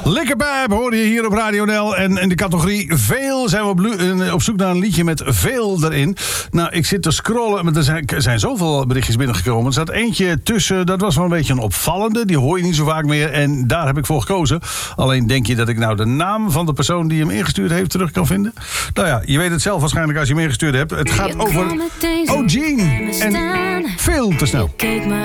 Likkerpijp hoorde je hier op Radio NL. En in de categorie veel zijn we op zoek naar een liedje met veel erin. Nou, ik zit te scrollen, maar er zijn zoveel berichtjes binnengekomen. Er zat eentje tussen, dat was wel een beetje een opvallende. Die hoor je niet zo vaak meer en daar heb ik voor gekozen. Alleen denk je dat ik nou de naam van de persoon die hem ingestuurd heeft terug kan vinden? Nou ja, je weet het zelf waarschijnlijk als je hem ingestuurd hebt. Het gaat over O'Gene en Veel te snel. Keek me